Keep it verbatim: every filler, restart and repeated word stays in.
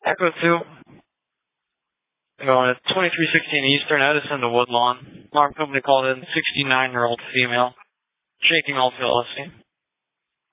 Echo two. Going at twenty-three sixteen Eastern Edison to Woodlawn. Alarm company called in sixty-nine-year-old female. Shaking all field listing.